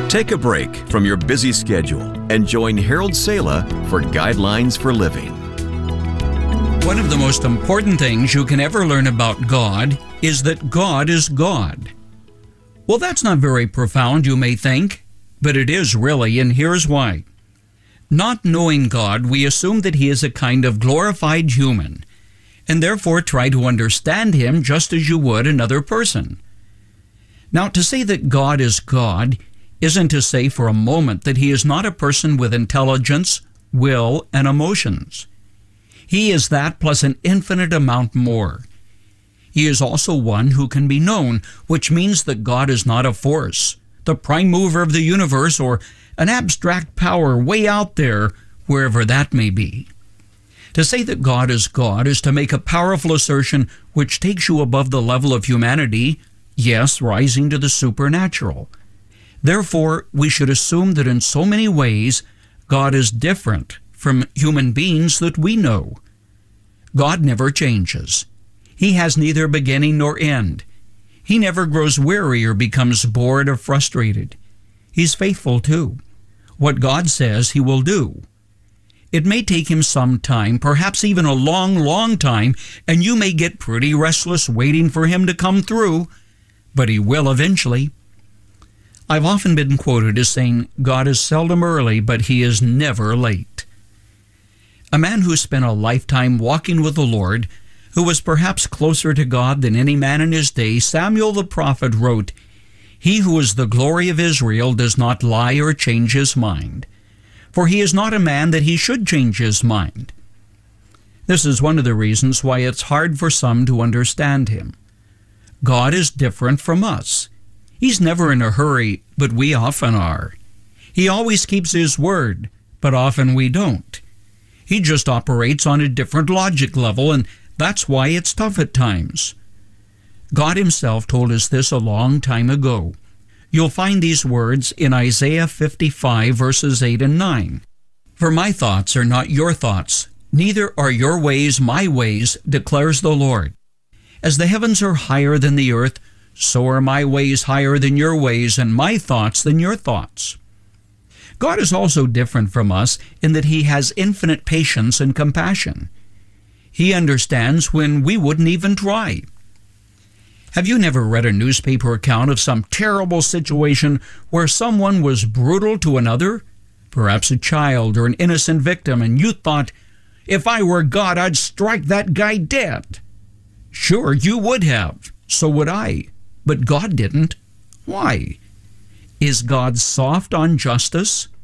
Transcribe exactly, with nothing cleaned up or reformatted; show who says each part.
Speaker 1: Take a break from your busy schedule and join Harold Sala for Guidelines for Living.
Speaker 2: One of the most important things you can ever learn about God is that God is God. Well, that's not very profound, you may think, but it is really, and here's why. Not knowing God, we assume that He is a kind of glorified human, and therefore try to understand Him just as you would another person. Now, to say that God is God isn't to say for a moment that He is not a person with intelligence, will, and emotions. He is that plus an infinite amount more. He is also one who can be known, which means that God is not a force, the prime mover of the universe, or an abstract power way out there, wherever that may be. To say that God is God is to make a powerful assertion which takes you above the level of humanity, yes, rising to the supernatural. Therefore, we should assume that in so many ways, God is different from human beings that we know. God never changes. He has neither beginning nor end. He never grows weary or becomes bored or frustrated. He's faithful too. What God says, He will do. It may take Him some time, perhaps even a long, long time, and you may get pretty restless waiting for Him to come through, but He will eventually. I've often been quoted as saying, God is seldom early, but He is never late. A man who spent a lifetime walking with the Lord, who was perhaps closer to God than any man in his day, Samuel the prophet wrote, He who is the glory of Israel does not lie or change his mind, for he is not a man that he should change his mind. This is one of the reasons why it's hard for some to understand Him. God is different from us. He's never in a hurry, but we often are. He always keeps His word, but often we don't. He just operates on a different logic level, and that's why it's tough at times. God Himself told us this a long time ago. You'll find these words in Isaiah fifty-five, verses eight and nine. For my thoughts are not your thoughts, neither are your ways my ways, declares the Lord. As the heavens are higher than the earth, so are my ways higher than your ways, and my thoughts than your thoughts. God is also different from us in that He has infinite patience and compassion. He understands when we wouldn't even try. Have you never read a newspaper account of some terrible situation where someone was brutal to another, perhaps a child or an innocent victim, and you thought, if I were God, I'd strike that guy dead? Sure, you would have. So would I. But God didn't. Why? Is God soft on justice?